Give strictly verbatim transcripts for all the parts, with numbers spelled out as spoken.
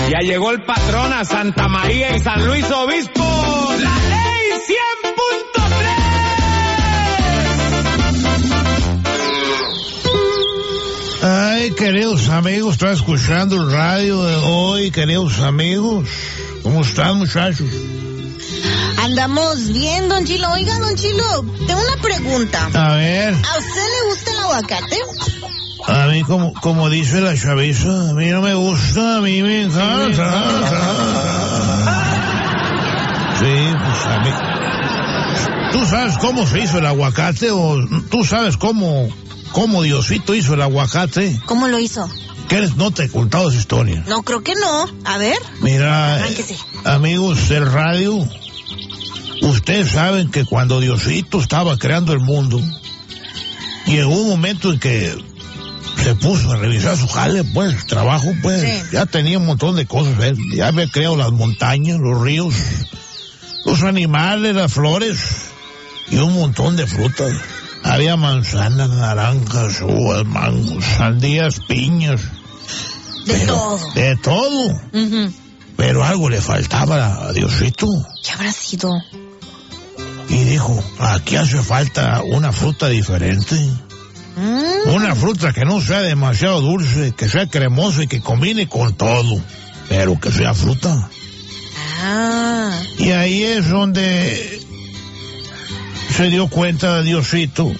Ya llegó el patrón a Santa María y San Luis Obispo. ¡La ley cien punto tres! Ay, queridos amigos, está escuchando el radio de hoy, queridos amigos. ¿Cómo están, muchachos? Andamos bien, don Chilo. Oiga, don Chilo, tengo una pregunta. A ver. ¿A usted le gusta el aguacate? A mí, como, como dice la chaviza, a mí no me gusta, a mí me encanta. Sí, pues a mí... ¿Tú sabes cómo se hizo el aguacate o tú sabes cómo, cómo Diosito hizo el aguacate? ¿Cómo lo hizo? ¿Quieres? No te he contado esa historia. No, creo que no. A ver. Mira, Arránquese. Amigos del radio, ustedes saben que cuando Diosito estaba creando el mundo, llegó un momento en que se puso a revisar su jale, pues, trabajo, pues, sí. Ya tenía un montón de cosas, ¿eh? Ya había creado las montañas, los ríos, los animales, las flores y un montón de frutas. Había manzanas, naranjas, uvas, mangos, sandías, piñas. De pero, todo. De todo. Uh-huh. Pero algo le faltaba a Diosito. ¿Qué habrá sido? Y dijo, aquí hace falta una fruta diferente. Mm. Una fruta que no sea demasiado dulce, que sea cremosa y que combine con todo, pero que sea fruta. Ah. Y ahí es donde se dio cuenta de Diosito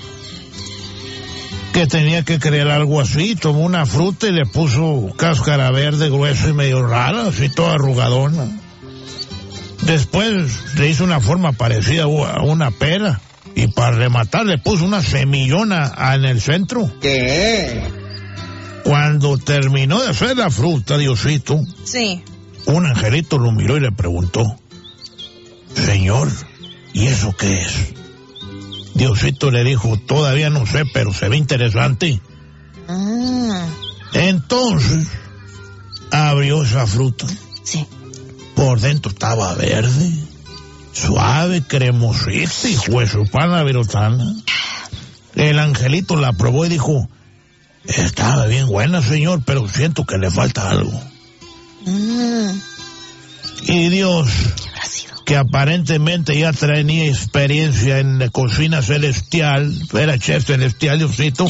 que tenía que crear algo así. Tomó una fruta y le puso cáscara verde, gruesa y medio rara, así toda arrugadona. Después le hizo una forma parecida a una pera. Y para rematar le puso una semillona en el centro. ¿Qué? Cuando terminó de hacer la fruta, Diosito, sí, un angelito lo miró y le preguntó, Señor, ¿y eso qué es? Diosito le dijo, todavía no sé, pero se ve interesante. Ah. Entonces, abrió esa fruta. Sí. Por dentro estaba verde, suave, cremosita y huesopana virotana. El angelito la probó y dijo, estaba bien buena, señor, pero siento que le falta algo. Mm. Y Dios, que aparentemente ya tenía experiencia en la cocina celestial, era chef celestial, Diosito,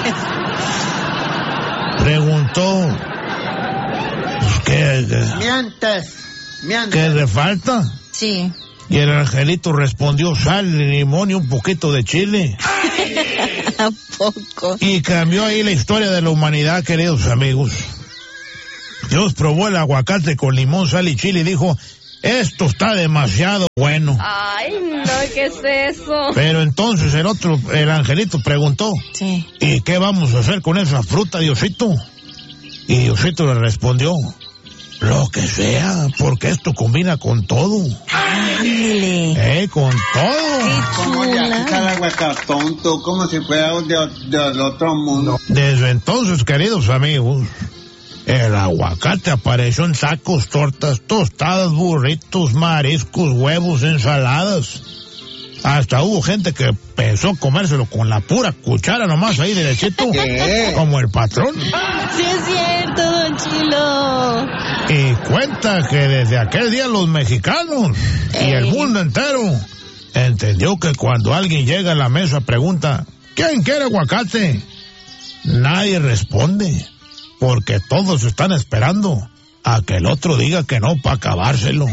preguntó, pues, ¿qué, mientes, mientes. ¿qué le falta? Sí. Y el angelito respondió, sal, limón y un poquito de chile. ¿A poco? Y cambió ahí la historia de la humanidad, queridos amigos. Dios probó el aguacate con limón, sal y chile y dijo, esto está demasiado bueno. Ay, no, ¿qué es eso? Pero entonces el otro, el angelito preguntó, sí, ¿y qué vamos a hacer con esa fruta, Diosito? Y Diosito le respondió, lo que sea, porque esto combina con todo. Ándale. Eh, con todo. Qué ¿Cómo chula. ya el aguacatón, tú? Como si fuera de, del otro mundo. Desde entonces, queridos amigos, el aguacate apareció en tacos, tortas, tostadas, burritos, mariscos, huevos, ensaladas. Hasta hubo gente que pensó comérselo con la pura cuchara nomás ahí derechito. ¿Qué? Como el patrón. Sí es cierto, don Chilo. Y cuenta que desde aquel día los mexicanos Ey. y el mundo entero entendió que cuando alguien llega a la mesa pregunta, ¿quién quiere aguacate? Nadie responde, porque todos están esperando a que el otro diga que no para acabárselo.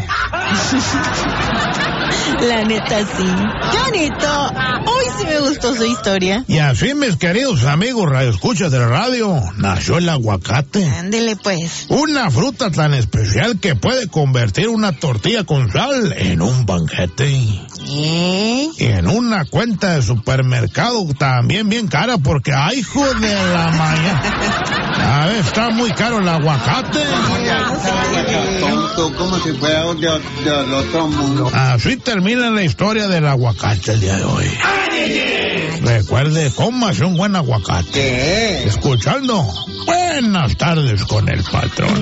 La neta, sí. ¡Qué bonito! Hoy sí me gustó su historia. Y así, mis queridos amigos radioescuchas de la radio, nació el aguacate. Ándele, pues. Una fruta tan especial que puede convertir una tortilla con sal en un banquete. ¿Eh? Y en una cuenta de supermercado también bien cara porque, ¡ay, hijo de la mañana! A ver, está muy caro el aguacate. ¿Cómo ya el aguacatón, tú? Como si fuera de, del otro mundo. Así termina la historia del aguacate el día de hoy. Recuerde, cómase un buen aguacate. ¿Qué? Escuchando Buenas tardes con el patrón.